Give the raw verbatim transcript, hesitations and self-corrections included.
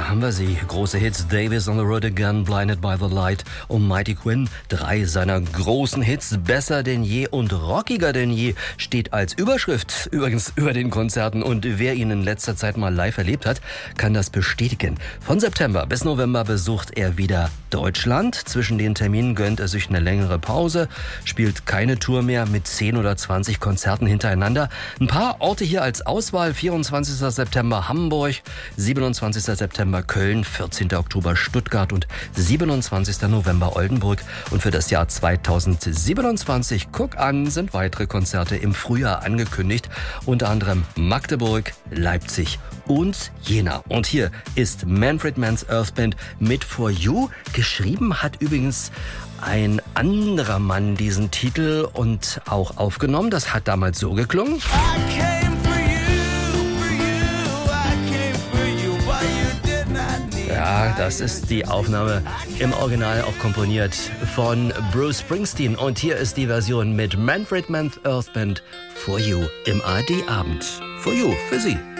haben wir sie. Große Hits, Davis on the Road Again, Blinded by the Light und Mighty Quinn. Drei seiner großen Hits, besser denn je und rockiger denn je, steht als Überschrift übrigens über den Konzerten. Und wer ihn in letzter Zeit mal live erlebt hat, kann das bestätigen. Von September bis November besucht er wieder Deutschland. Zwischen den Terminen gönnt er sich eine längere Pause, spielt keine Tour mehr mit zehn oder zwanzig Konzerten hintereinander. Ein paar Orte hier als Auswahl: vierundzwanzigster September Hamburg, siebenundzwanzigster September Köln, vierzehnter Oktober Stuttgart und siebenundzwanzigster November Oldenburg. Und für das Jahr zweitausendsiebenundzwanzig, guck an, sind weitere Konzerte im Frühjahr angekündigt. Unter anderem Magdeburg, Leipzig und Jena. Und hier ist Manfred Mann's Earth Band mit For You. Geschrieben hat übrigens ein anderer Mann diesen Titel und auch aufgenommen. Das hat damals so geklungen. Ja, das ist die Aufnahme, im Original auch komponiert von Bruce Springsteen. Und hier ist die Version mit Manfred Mann's Earth Band For You im A R D-Abend. For You, für Sie.